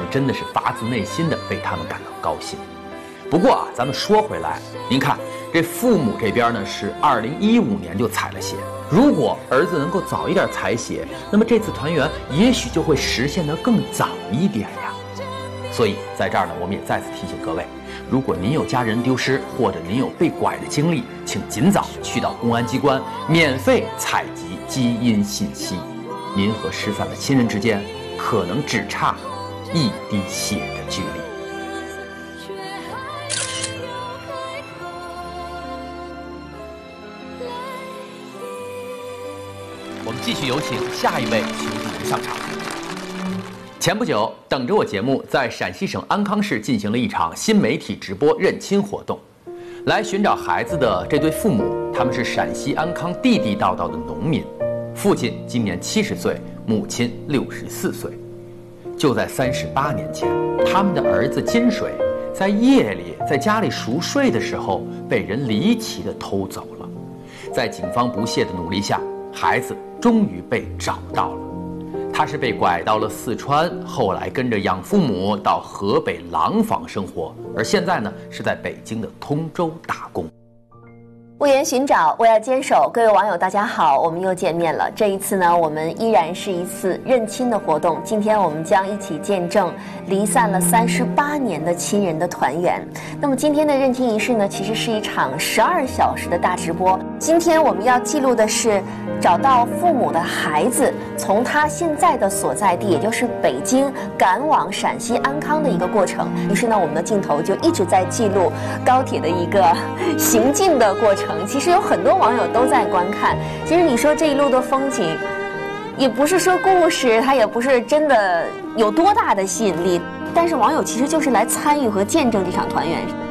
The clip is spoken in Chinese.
真的是发自内心的为他们感到高兴。不过啊，咱们说回来，您看这父母这边呢是2015年就采了血，如果儿子能够早一点采血，那么这次团圆也许就会实现得更早一点呀。所以在这儿呢，我们也再次提醒各位，如果您有家人丢失，或者您有被拐的经历，请尽早去到公安机关免费采集基因信息。您和失散的亲人之间可能只差一滴血的距离。我们继续有请下一位求助人上场。前不久，等着我节目在陕西省安康市进行了一场新媒体直播认亲活动。来寻找孩子的这对父母，他们是陕西安康地地道道的农民，父亲今年70岁，母亲64岁。就在38年前，他们的儿子金水在夜里在家里熟睡的时候，被人离奇地偷走了。在警方不懈的努力下，孩子终于被找到了。他是被拐到了四川，后来跟着养父母到河北廊坊生活，而现在呢是在北京的通州打工。 为言寻找，为爱坚守。各位网友大家好，我们又见面了。这一次呢，我们依然是一次认亲的活动。今天我们将一起见证离散了38年的亲人的团圆。那么今天的认亲仪式呢，其实是一场12小时的大直播。今天我们要记录的是找到父母的孩子从他现在的所在地，也就是北京赶往陕西安康的一个过程。于是呢，我们的镜头就一直在记录高铁的一个行进的过程。其实有很多网友都在观看。其实你说这一路的风景，也不是说故事，它也不是真的有多大的吸引力，但是网友其实就是来参与和见证这场团圆。